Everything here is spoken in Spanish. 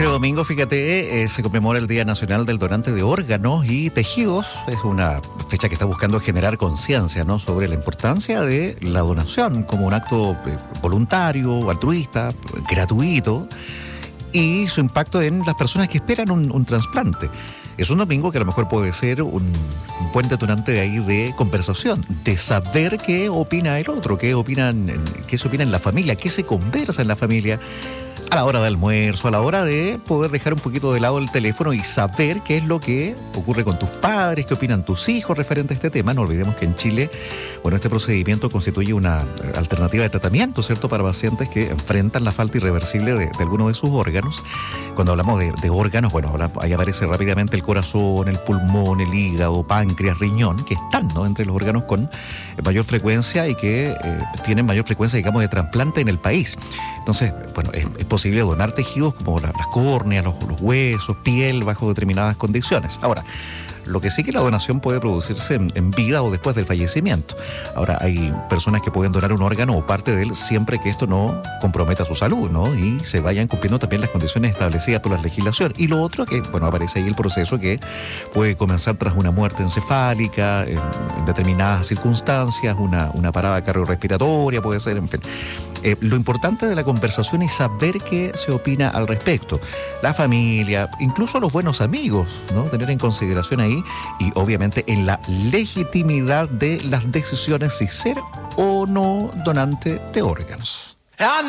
domingo, fíjate, se conmemora el Día Nacional del Donante de Órganos y Tejidos. Es una fecha que está buscando generar conciencia, ¿no?, sobre la importancia de la donación como un acto voluntario, altruista, gratuito, y su impacto en las personas que esperan un trasplante. Es un domingo que a lo mejor puede ser un buen detonante de ahí de conversación, de saber qué opina el otro, qué se opina en la familia, qué se conversa en la familia a la hora de almuerzo, a la hora de poder dejar un poquito de lado el teléfono y saber qué es lo que ocurre con tus padres, qué opinan tus hijos referente a este tema. No olvidemos que en Chile, bueno, este procedimiento constituye una alternativa de tratamiento, ¿cierto?, para pacientes que enfrentan la falta irreversible de alguno de sus órganos. Cuando hablamos de órganos, bueno, ahí aparece rápidamente el corazón, el pulmón, el hígado, páncreas, riñón, que están, ¿no?, entre los órganos con mayor frecuencia y que tienen mayor frecuencia, digamos, de trasplante en el país. Entonces, bueno, es posible donar tejidos como las córneas, los huesos, piel, bajo determinadas condiciones. Ahora, lo que sí que la donación puede producirse en vida o después del fallecimiento. Ahora, hay personas que pueden donar un órgano o parte de él siempre que esto no comprometa su salud, ¿no?, y se vayan cumpliendo también las condiciones establecidas por la legislación. Y lo otro que, bueno, aparece ahí el proceso que puede comenzar tras una muerte encefálica, en determinadas circunstancias, una parada cardiorrespiratoria puede ser, en fin. Lo importante de la conversación es saber qué se opina al respecto. La familia, incluso los buenos amigos, ¿no?, tener en consideración ahí y obviamente en la legitimidad de las decisiones si ser o no donante de órganos.